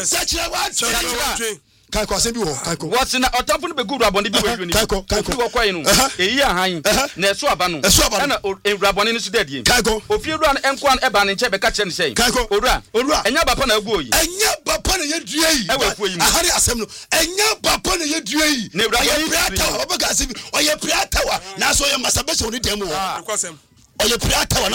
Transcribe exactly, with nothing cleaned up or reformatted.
Sechira one twenty. Kaiko asembi wo kaiko. What's na otampo no be good raboni bi we ni. Kaiko kaiko. Ofi kwai no. Eyi ahan. Na eso aba no. Na raboni no so dadie. Kaiko. Ofi ru an enko an eba ne nche be ka kire ne sei. Kaiko. Odura. Odura. Enya bapa na agu oyi. Enya bapa na yedua yi. Ahari asem no. Enya bapa na yedua yi. Oye priata wa baba ga asembi. Oye priata wa. Na so ye masabese oni dem wo. Oye priata wa.